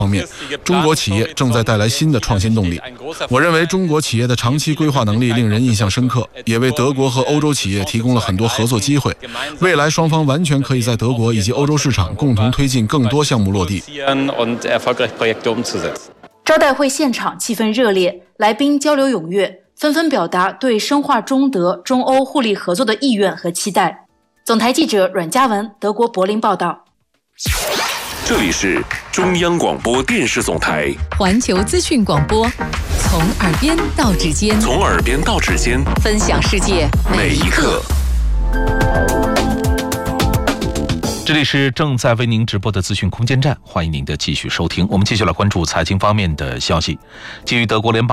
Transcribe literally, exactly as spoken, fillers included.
方面，中国企业正在带来新的创新动力。我认为中国企业的长期规划能力令人印象深刻，也为德国和欧洲企业提供了很多合作机会。未来双方完全可以在德国以及欧洲市场共同推进更多项目落地。 招待会现场气氛热烈，来宾交流踊跃，纷纷表达对深化中德、中欧互利合作的意愿和期待。总台记者阮嘉文，德国柏林报道。 这里是中央广播电视总台环球资讯广播，从耳边到指尖， 从耳边到指尖， 分享世界每一刻。 这里是正在为您直播的资讯空间站，欢迎您的继续收听。我们继续来关注财经方面的消息。基于德国联邦